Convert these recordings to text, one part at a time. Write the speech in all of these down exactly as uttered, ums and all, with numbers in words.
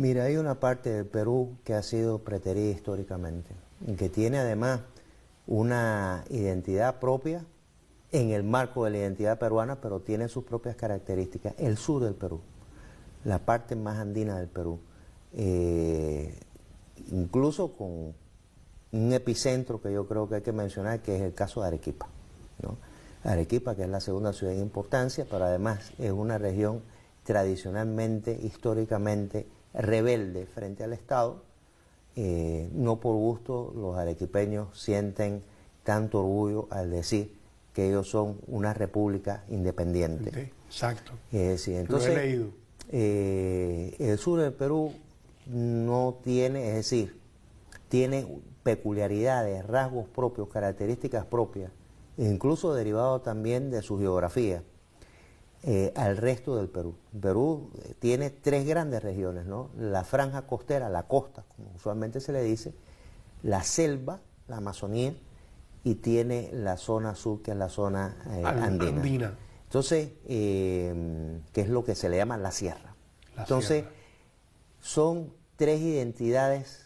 Mira, hay una parte del Perú que ha sido preterida históricamente, que tiene además una identidad propia en el marco de la identidad peruana, pero tiene sus propias características. El sur del Perú, la parte más andina del Perú, eh, incluso con un epicentro que yo creo que hay que mencionar, que es el caso de Arequipa, ¿no? Arequipa, que es la segunda ciudad en importancia, pero además es una región tradicionalmente, históricamente rebelde frente al Estado. Eh, no por gusto los arequipeños sienten tanto orgullo al decir que ellos son una república independiente. Sí, exacto. Es decir, entonces, lo he leído. Eh, el sur del Perú no tiene, es decir, tiene peculiaridades, rasgos propios, características propias, incluso derivados también de su geografía, eh, al resto del Perú. Perú tiene tres grandes regiones, ¿no? La franja costera, la costa, como usualmente se le dice, la selva, la Amazonía, y tiene la zona sur, que es la zona eh, andina. andina. Entonces, eh, que es lo que se le llama la sierra. La Entonces, sierra. son tres identidades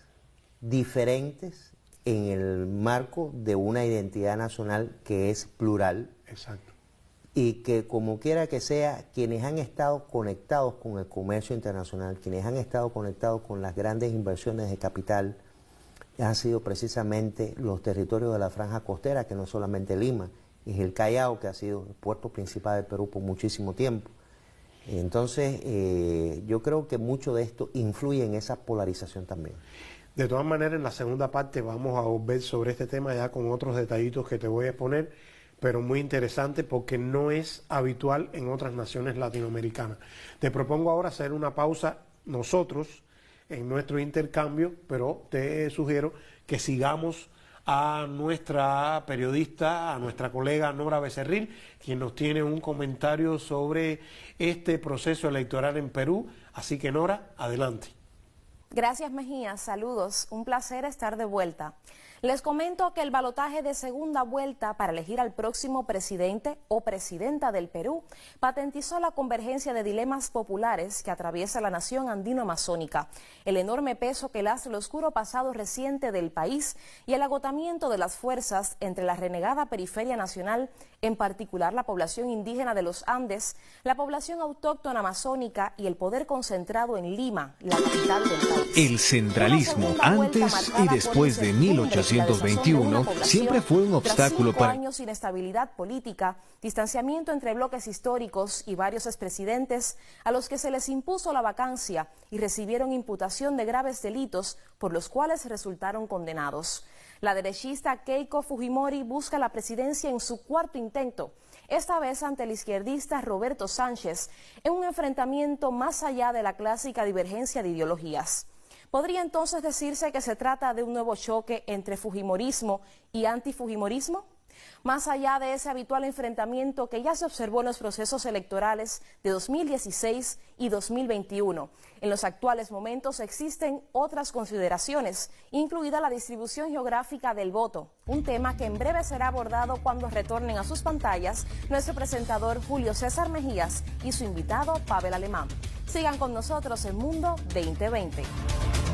diferentes en el marco de una identidad nacional que es plural. Exacto. Y que como quiera que sea, quienes han estado conectados con el comercio internacional, quienes han estado conectados con las grandes inversiones de capital, han sido precisamente los territorios de la franja costera, que no es solamente Lima, es el Callao, que ha sido el puerto principal del Perú por muchísimo tiempo. Entonces, eh, yo creo que mucho de esto influye en esa polarización también. De todas maneras, en la segunda parte vamos a volver sobre este tema ya con otros detallitos que te voy a exponer, pero muy interesante porque no es habitual en otras naciones latinoamericanas. Te propongo ahora hacer una pausa nosotros en nuestro intercambio, pero te sugiero que sigamos a nuestra periodista, a nuestra colega Nora Becerril, quien nos tiene un comentario sobre este proceso electoral en Perú. Así que Nora, adelante. Gracias, Mejía. Saludos. Un placer estar de vuelta. Les comento que el balotaje de segunda vuelta para elegir al próximo presidente o presidenta del Perú patentizó la convergencia de dilemas populares que atraviesa la nación andino-amazónica, el enorme peso que lastra el oscuro pasado reciente del país y el agotamiento de las fuerzas entre la renegada periferia nacional, en particular la población indígena de los Andes, la población autóctona amazónica y el poder concentrado en Lima, la capital del país. El centralismo antes y después de mil ochocientos veintiuno siempre fue un obstáculo para... para... años de inestabilidad política, distanciamiento entre bloques históricos y varios expresidentes a los que se les impuso la vacancia y recibieron imputación de graves delitos por los cuales resultaron condenados. La derechista Keiko Fujimori busca la presidencia en su cuarto intento, esta vez ante el izquierdista Roberto Sánchez, en un enfrentamiento más allá de la clásica divergencia de ideologías. ¿Podría entonces decirse que se trata de un nuevo choque entre fujimorismo y antifujimorismo? Más allá de ese habitual enfrentamiento que ya se observó en los procesos electorales de dos mil dieciséis y dos mil veintiuno, en los actuales momentos existen otras consideraciones, incluida la distribución geográfica del voto, un tema que en breve será abordado cuando retornen a sus pantallas nuestro presentador Julio César Mejías y su invitado Pavel Alemán. Sigan con nosotros en Mundo veinte veinte.